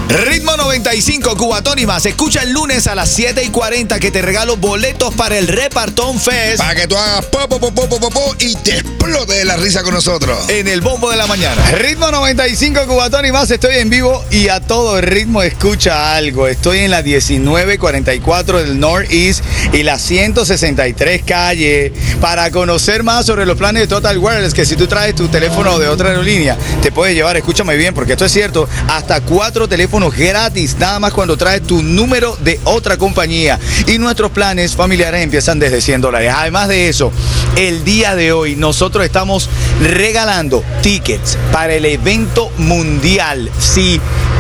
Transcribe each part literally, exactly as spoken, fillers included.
Ritmo noventa y cinco, Cubatón y más. Escucha el lunes a las siete y cuarenta que te regalo boletos para el Repartón Fest. Para que tú hagas po, po, po, po, po, po, y te explote de la risa con nosotros. En el bombo de la mañana. Ritmo noventa y cinco, Cubatón y más. Estoy en vivo y a todo el ritmo escucha algo. Estoy en la diecinueve cuarenta y cuatro del Northeast y la ciento sesenta y tres calle para conocer más sobre los planes de Total Wireless, que si tú traes tu teléfono de otra aerolínea, te puedes llevar, escúchame bien, porque esto es cierto, hasta cuatro teléfonos gratis, nada más cuando traes tu número de otra compañía. Y nuestros planes familiares empiezan desde cien dólares. Además de eso, el día de hoy nosotros estamos regalando tickets para el evento mundial. Si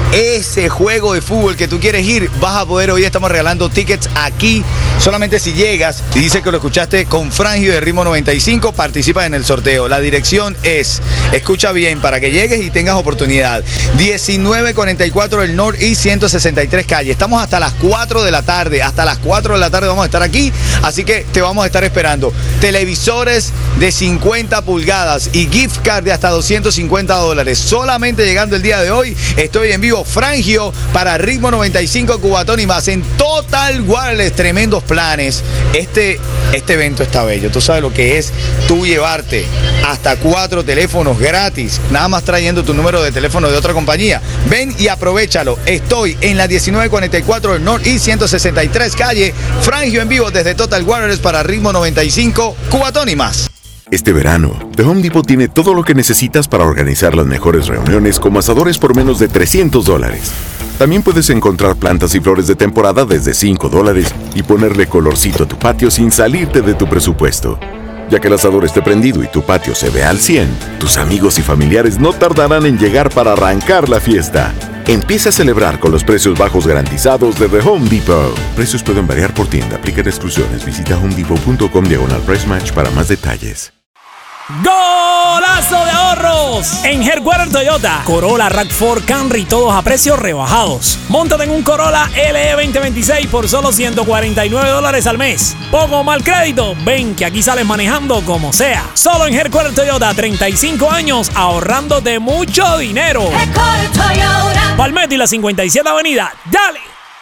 ese juego de fútbol que tú quieres ir, vas a poder. Hoy estamos regalando tickets aquí. Solamente si llegas y dices que lo escuchaste con Frangio de Ritmo noventa y cinco, participas en el sorteo. La dirección es, escucha bien, para que llegues y tengas oportunidad. diecinueve cuarenta y cuatro del Northeast, ciento sesenta y tres calle. Estamos hasta las cuatro de la tarde. Hasta las cuatro de la tarde vamos a estar aquí. Así que te vamos a estar esperando. Televisores de cincuenta pulgadas y gift card de hasta doscientos cincuenta dólares. Solamente llegando el día de hoy, estoy en vivo. Frangio para Ritmo noventa y cinco, Cubatón y más en Total Wireless. Tremendos planes. Este, este evento está bello. Tú sabes lo que es tú llevarte hasta cuatro teléfonos gratis, nada más trayendo tu número de teléfono de otra compañía. Ven y aprovéchalo. Estoy en la diecinueve cuarenta y cuatro del Northeast, ciento sesenta y tres calle. Frangio en vivo desde Total Wireless para Ritmo noventa y cinco, Cubatón y más. Este verano, The Home Depot tiene todo lo que necesitas para organizar las mejores reuniones como asadores por menos de trescientos dólares. También puedes encontrar plantas y flores de temporada desde cinco dólares y ponerle colorcito a tu patio sin salirte de tu presupuesto. Ya que el asador esté prendido y tu patio se vea al cien, tus amigos y familiares no tardarán en llegar para arrancar la fiesta. Empieza a celebrar con los precios bajos garantizados de The Home Depot. Precios pueden variar por tienda, aplican exclusiones. Visita homedepot punto com diagonal price match para más detalles. ¡Golazo de ahorros! En Headquarter Toyota, Corolla, RAV cuatro, Camry, todos a precios rebajados. Móntate en un Corolla L E veinte veintiséis por solo ciento cuarenta y nueve dólares al mes. Poco mal crédito, ven que aquí sales manejando como sea. Solo en Headquarter Toyota, treinta y cinco años ahorrándote mucho dinero. Headquarter Toyota. Palmetto y la cincuenta y siete Avenida. ¡Dale!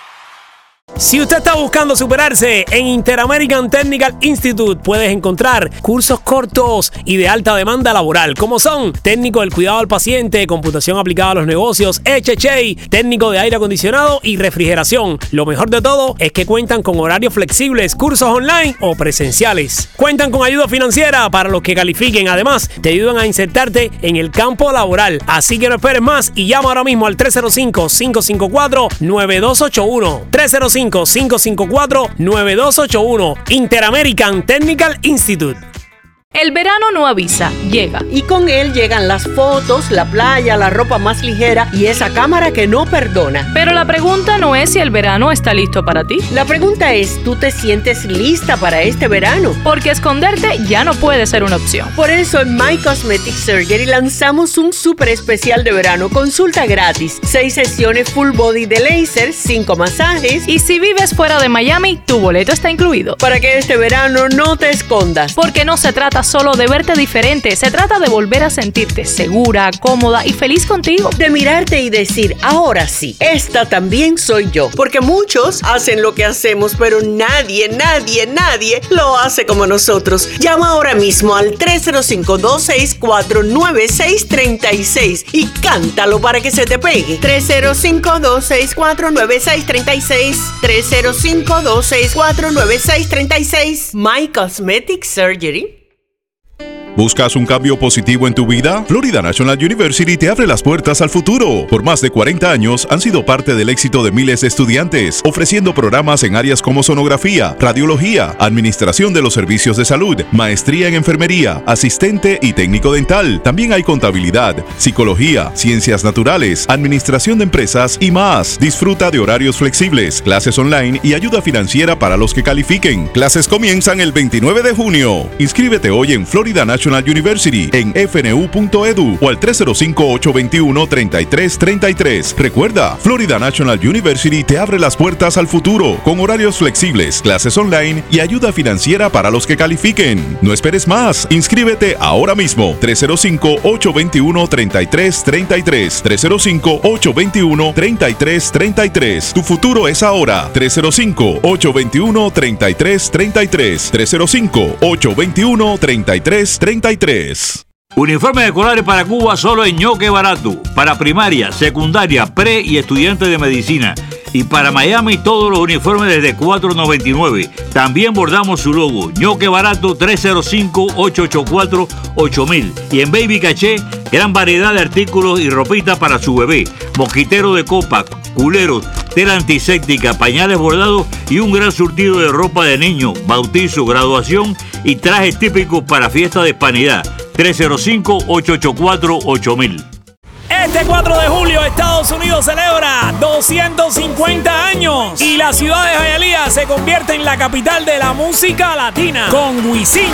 Si usted está buscando superarse, en Interamerican Technical Institute puedes encontrar cursos cortos y de alta demanda laboral, como son técnico del cuidado al paciente, computación aplicada a los negocios, H H A, técnico de aire acondicionado y refrigeración. Lo mejor de todo es que cuentan con horarios flexibles, cursos online o presenciales. Cuentan con ayuda financiera para los que califiquen. Además, te ayudan a insertarte en el campo laboral. Así que no esperes más y llama ahora mismo al tres cero cinco, cinco cinco cuatro, nueve dos ocho uno. tres cero cinco, cinco cinco cuatro, nueve dos ocho uno. Interamerican Technical Institute. El verano no avisa, llega. Y con él llegan las fotos, la playa, la ropa más ligera y esa cámara que no perdona. Pero la pregunta no es si el verano está listo para ti. La pregunta es, ¿tú te sientes lista para este verano? Porque esconderte ya no puede ser una opción. Por eso en My Cosmetic Surgery lanzamos un súper especial de verano. Consulta gratis, seis sesiones full body de láser, cinco masajes. Y si vives fuera de Miami, tu boleto está incluido. Para que este verano no te escondas. Porque no se trata solo de verte diferente, se trata de volver a sentirte segura, cómoda y feliz contigo. De mirarte y decir, ahora sí, esta también soy yo. Porque muchos hacen lo que hacemos, pero nadie, nadie, nadie lo hace como nosotros. Llama ahora mismo al tres cero cinco, dos seis cuatro, nueve seis tres seis y cántalo para que se te pegue. tres cero cinco, dos seis cuatro, nueve seis tres seis. tres cero cinco, dos seis cuatro, nueve seis tres seis. My Cosmetic Surgery. ¿Buscas un cambio positivo en tu vida? Florida National University te abre las puertas al futuro. Por más de cuarenta años han sido parte del éxito de miles de estudiantes, ofreciendo programas en áreas como sonografía, radiología, administración de los servicios de salud, maestría en enfermería, asistente y técnico dental. También hay contabilidad, psicología, ciencias naturales, administración de empresas y más. Disfruta de horarios flexibles, clases online y ayuda financiera para los que califiquen. Clases comienzan el veintinueve de junio. Inscríbete hoy en Florida National National University en f n u punto e d u o al tres cero cinco, ocho dos uno, tres tres tres tres. Recuerda, Florida National University te abre las puertas al futuro con horarios flexibles, clases online y ayuda financiera para los que califiquen. No esperes más. Inscríbete ahora mismo. tres cero cinco, ocho dos uno, tres tres tres tres. tres cero cinco, ocho dos uno, tres tres tres tres. Tu futuro es ahora. tres cero cinco, ocho dos uno, tres tres tres tres. tres cero cinco, ocho dos uno, tres tres tres tres. Uniformes escolares para Cuba solo en Ñoque Barato. Para primaria, secundaria, pre y estudiantes de medicina. Y para Miami todos los uniformes desde cuatro noventa y nueve. También bordamos su logo. Ñoque Barato tres cero cinco, ocho ocho cuatro, ocho mil. Y en Baby Caché, gran variedad de artículos y ropita para su bebé. Mosquitero de copa, culeros, tela antiséptica, pañales bordados y un gran surtido de ropa de niño, bautizo, graduación y trajes típicos para fiesta de hispanidad. tres cero cinco, ocho ocho cuatro, ocho mil. Este cuatro de julio Estados Unidos celebra doscientos cincuenta años y la ciudad de Hialeah se convierte en la capital de la música latina con Wisin.